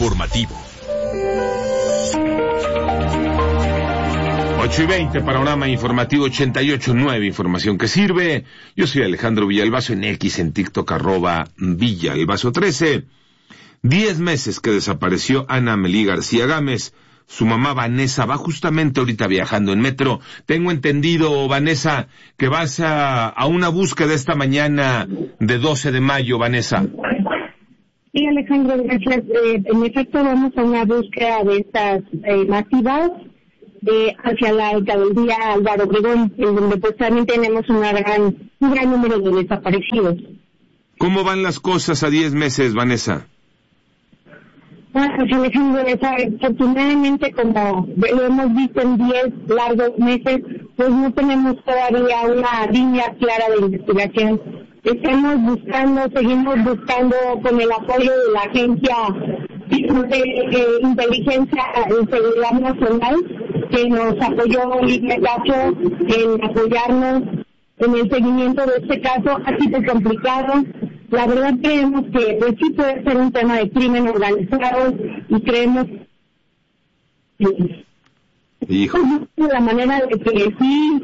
informativo. 8:20, panorama informativo 88.9, información que sirve. Yo soy Alejandro Villalbazo en X, en TikTok, @Villalbazo13. 10 meses que desapareció Ana Amelí García Gámez. Su mamá Vanessa va justamente ahorita viajando en metro. Tengo entendido, Vanessa, que vas a una búsqueda esta mañana de 12 de mayo, Vanessa. Sí, Alejandro, gracias. En efecto, vamos a una búsqueda de estas masivas hacia la alcaldía Álvaro Obregón, en donde pues también tenemos un gran número de desaparecidos. ¿Cómo van las cosas a 10 meses, Vanessa? Bueno, pues Alejandro, afortunadamente, como lo hemos visto en 10 largos meses, pues no tenemos todavía una línea clara de investigación. Seguimos buscando con el apoyo de la Agencia de Inteligencia y Seguridad Nacional, que nos apoyó libre caso en apoyarnos en el seguimiento de este caso. Ha sido complicado. La verdad creemos que pues sí puede ser un tema de crimen organizado y creemos Hijo. la manera de que sí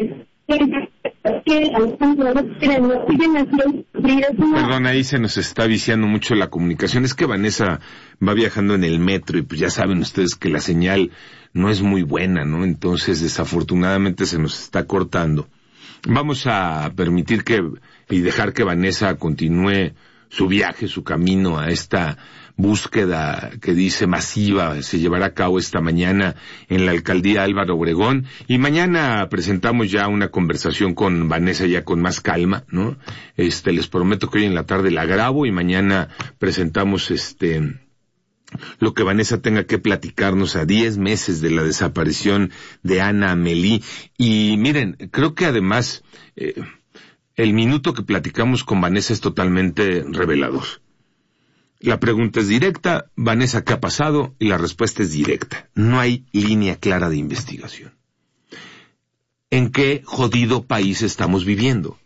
Perdón, ahí se nos está viciando mucho la comunicación. Es que Vanessa va viajando en el metro y pues ya saben ustedes que la señal no es muy buena, ¿no? Entonces desafortunadamente se nos está cortando. Vamos a permitir y dejar que Vanessa continúe su viaje, su camino a esta búsqueda que dice masiva, se llevará a cabo esta mañana en la alcaldía Álvaro Obregón, y mañana presentamos ya una conversación con Vanessa ya con más calma, ¿no? Les prometo que hoy en la tarde la grabo y mañana presentamos lo que Vanessa tenga que platicarnos a 10 meses de la desaparición de Ana Amelí. Y miren, creo que además el minuto que platicamos con Vanessa es totalmente revelador. La pregunta es directa, Vanessa, ¿qué ha pasado? Y la respuesta es directa. No hay línea clara de investigación. ¿En qué jodido país estamos viviendo?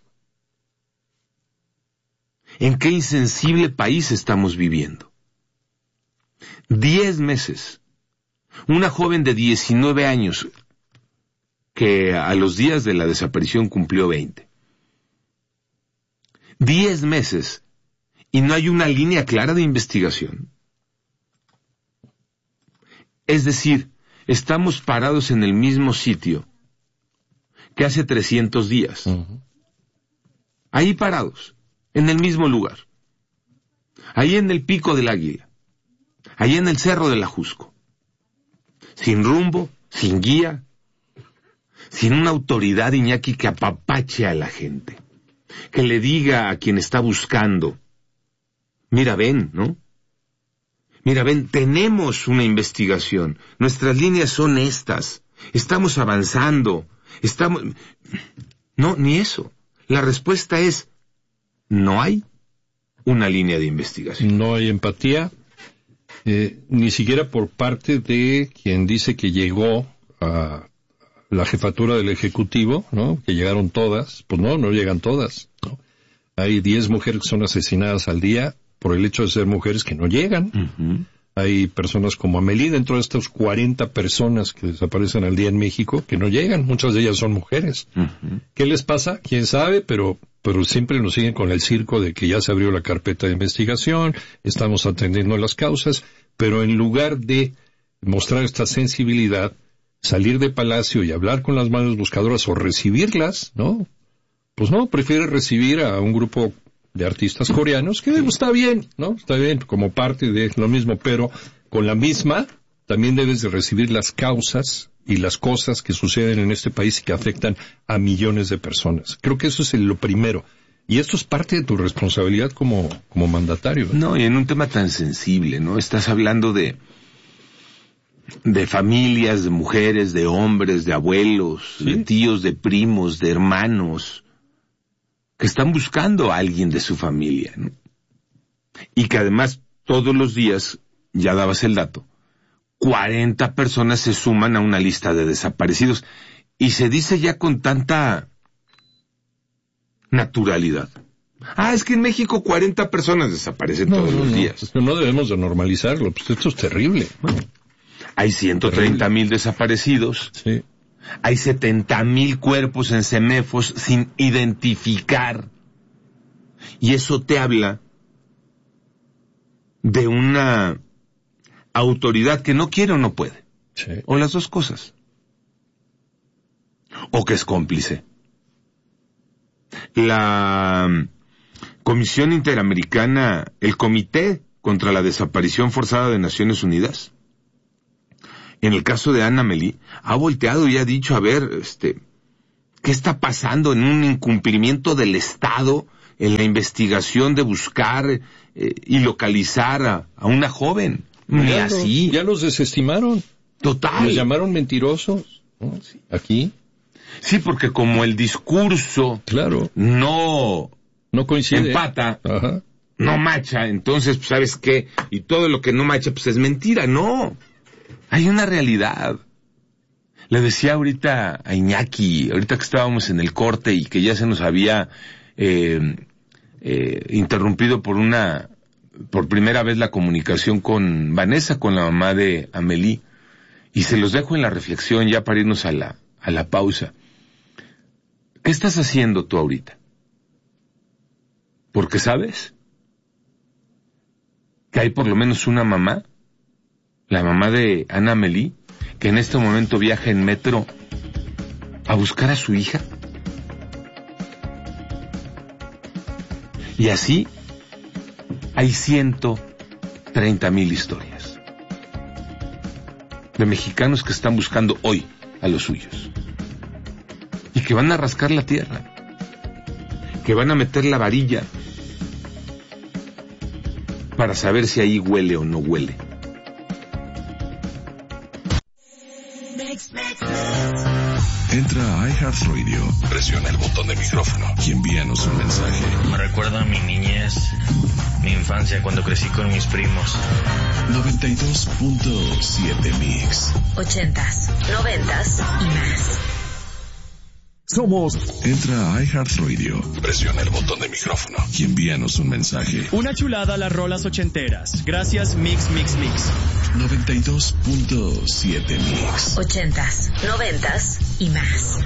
¿En qué insensible país estamos viviendo? 10 meses. Una joven de 19 años que a los días de la desaparición cumplió 20. 10 meses y no hay una línea clara de investigación. Es decir, estamos parados en el mismo sitio que hace 300 días. Uh-huh. Ahí parados, en el mismo lugar. Ahí en el Pico del Águila. Ahí en el Cerro del Ajusco. Sin rumbo, sin guía, sin una autoridad, Iñaki, que apapache a la gente. Que le diga a quien está buscando, mira, ven, ¿no? Mira, ven, tenemos una investigación. Nuestras líneas son estas. Estamos avanzando. No, ni eso. La respuesta es, no hay una línea de investigación. No hay empatía, ni siquiera por parte de quien dice que llegó a la jefatura del Ejecutivo, ¿no? Que llegaron todas. Pues no llegan todas, ¿no? Hay 10 mujeres que son asesinadas al día por el hecho de ser mujeres que no llegan. Uh-huh. Hay personas como Amelí, dentro de estas 40 personas que desaparecen al día en México, que no llegan. Muchas de ellas son mujeres. Uh-huh. ¿Qué les pasa? ¿Quién sabe? Pero siempre nos siguen con el circo de que ya se abrió la carpeta de investigación, estamos atendiendo las causas, pero en lugar de mostrar esta sensibilidad, salir de Palacio y hablar con las manos buscadoras o recibirlas, ¿no? Pues no, prefiere recibir a un grupo de artistas coreanos, que está bien, ¿no? Está bien, como parte de lo mismo, pero con la misma también debes de recibir las causas y las cosas que suceden en este país y que afectan a millones de personas. Creo que eso es lo primero. Y esto es parte de tu responsabilidad como mandatario, ¿no? No, y en un tema tan sensible, ¿no? Estás hablando de familias, de mujeres, de hombres, de abuelos, ¿sí? De tíos, de primos, de hermanos, que están buscando a alguien de su familia, ¿no? Y que además todos los días, ya dabas el dato, 40 personas se suman a una lista de desaparecidos. Y se dice ya con tanta naturalidad, Es que en México 40 personas desaparecen todos los días. No debemos de normalizarlo, pues esto es terrible. Hay 130,000 desaparecidos. Sí. Hay 70,000 cuerpos en CEMEFOS sin identificar. Y eso te habla de una autoridad que no quiere o no puede. Sí. O las dos cosas. O que es cómplice. La Comisión Interamericana, el Comité contra la Desaparición Forzada de Naciones Unidas, en el caso de Ana Melí, ha volteado y ha dicho, a ver, ¿qué está pasando en un incumplimiento del Estado en la investigación de buscar y localizar a una joven? Ni así. Ya los desestimaron. Total. Los llamaron mentirosos, ¿no? Aquí. Sí, porque como el discurso no coincide, empata, ajá, no macha, entonces, pues, ¿sabes qué? Y todo lo que no macha, pues es mentira. No, hay una realidad. Le decía ahorita a Iñaki, ahorita que estábamos en el corte y que ya se nos había interrumpido por primera vez la comunicación con Vanessa, con la mamá de Amelie, y se los dejo en la reflexión ya para irnos a la pausa. ¿Qué estás haciendo tú ahorita? Porque sabes que hay por lo menos una mamá, la mamá de Ana Melí, que en este momento viaja en metro a buscar a su hija. Y así hay 130,000 historias de mexicanos que están buscando hoy a los suyos. Y que van a rascar la tierra, que van a meter la varilla para saber si ahí huele o no huele. Entra a iHeartRadio, presiona el botón de micrófono y envíanos un mensaje. Me recuerda a mi niñez, mi infancia cuando crecí con mis primos. 92.7 Mix. 80s, 90s y más. Somos. Entra a iHeartRadio, presiona el botón de micrófono y envíanos un mensaje. Una chulada a las rolas ochenteras. Gracias Mix Mix Mix. 92.7 Mix. 80s, 90s y más.